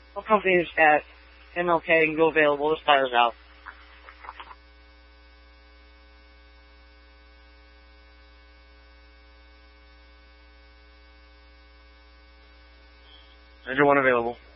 All companies at MLK and go available. This tire's out. Engine 1 available.